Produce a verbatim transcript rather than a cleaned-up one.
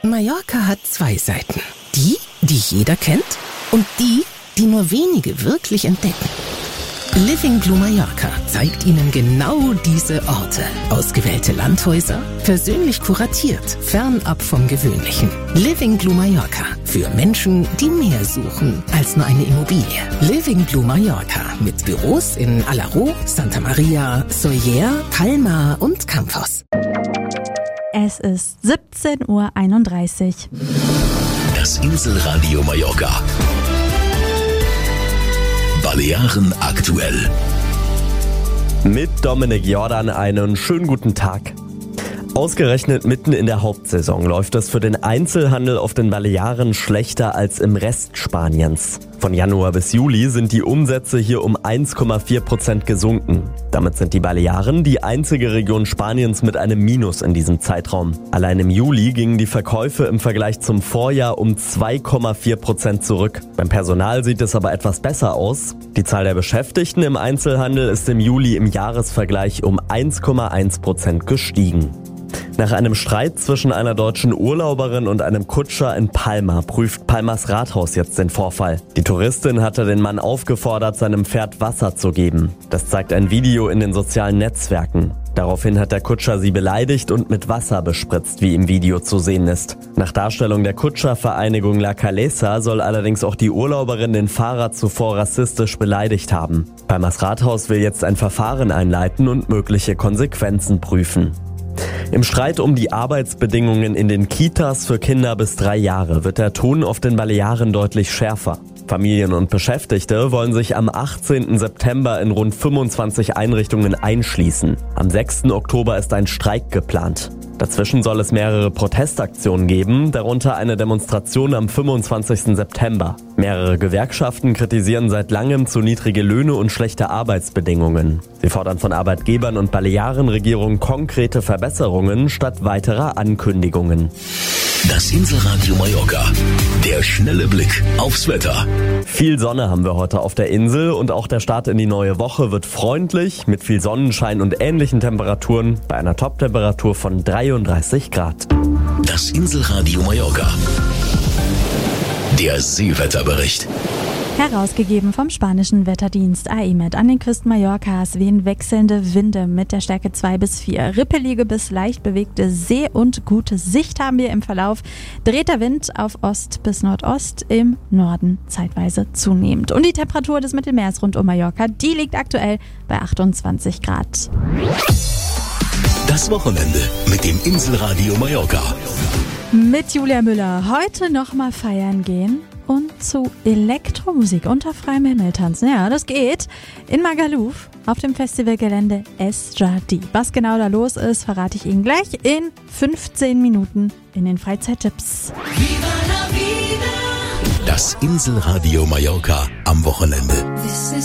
Mallorca hat zwei Seiten. Die, die jeder kennt und die, die nur wenige wirklich entdecken. Living Blue Mallorca zeigt Ihnen genau diese Orte. Ausgewählte Landhäuser, persönlich kuratiert, fernab vom Gewöhnlichen. Living Blue Mallorca für Menschen, die mehr suchen als nur eine Immobilie. Living Blue Mallorca mit Büros in Alaró, Santa Maria, Sóller, Palma und Campos. Es ist siebzehn Uhr einunddreißig. Das Inselradio Mallorca. Balearen aktuell. Mit Dominik Jordan einen schönen guten Tag. Ausgerechnet mitten in der Hauptsaison läuft es für den Einzelhandel auf den Balearen schlechter als im Rest Spaniens. Von Januar bis Juli sind die Umsätze hier um eins Komma vier Prozent gesunken. Damit sind die Balearen die einzige Region Spaniens mit einem Minus in diesem Zeitraum. Allein im Juli gingen die Verkäufe im Vergleich zum Vorjahr um zwei Komma vier Prozent zurück. Beim Personal sieht es aber etwas besser aus. Die Zahl der Beschäftigten im Einzelhandel ist im Juli im Jahresvergleich um eins Komma eins Prozent gestiegen. Nach einem Streit zwischen einer deutschen Urlauberin und einem Kutscher in Palma prüft Palmas Rathaus jetzt den Vorfall. Die Touristin hatte den Mann aufgefordert, seinem Pferd Wasser zu geben. Das zeigt ein Video in den sozialen Netzwerken. Daraufhin hat der Kutscher sie beleidigt und mit Wasser bespritzt, wie im Video zu sehen ist. Nach Darstellung der Kutschervereinigung La Calesa soll allerdings auch die Urlauberin den Fahrer zuvor rassistisch beleidigt haben. Palmas Rathaus will jetzt ein Verfahren einleiten und mögliche Konsequenzen prüfen. Im Streit um die Arbeitsbedingungen in den Kitas für Kinder bis drei Jahre wird der Ton auf den Balearen deutlich schärfer. Familien und Beschäftigte wollen sich am achtzehnten September in rund fünfundzwanzig Einrichtungen einschließen. Am sechsten Oktober ist ein Streik geplant. Dazwischen soll es mehrere Protestaktionen geben, darunter eine Demonstration am fünfundzwanzigsten September. Mehrere Gewerkschaften kritisieren seit langem zu niedrige Löhne und schlechte Arbeitsbedingungen. Sie fordern von Arbeitgebern und Balearenregierung konkrete Verbesserungen statt weiterer Ankündigungen. Das Inselradio Mallorca. Der schnelle Blick aufs Wetter. Viel Sonne haben wir heute auf der Insel und auch der Start in die neue Woche wird freundlich mit viel Sonnenschein und ähnlichen Temperaturen bei einer Toptemperatur von dreiunddreißig Grad. Das Inselradio Mallorca. Der Seewetterbericht. Herausgegeben vom spanischen Wetterdienst A I M E D. An den Küsten Mallorcas wehen wechselnde Winde mit der Stärke zwei bis vier. Rippelige bis leicht bewegte See und gute Sicht haben wir im Verlauf. Dreht der Wind auf Ost bis Nordost, im Norden zeitweise zunehmend. Und die Temperatur des Mittelmeers rund um Mallorca, die liegt aktuell bei achtundzwanzig Grad. Das Wochenende mit dem Inselradio Mallorca. Mit Julia Müller heute nochmal feiern gehen und zu Elektromusik unter freiem Himmel tanzen. Ja, das geht. In Magaluf auf dem Festivalgelände Esjardí. Was genau da los ist, verrate ich Ihnen gleich in fünfzehn Minuten in den Freizeittipps. Das Inselradio Mallorca am Wochenende.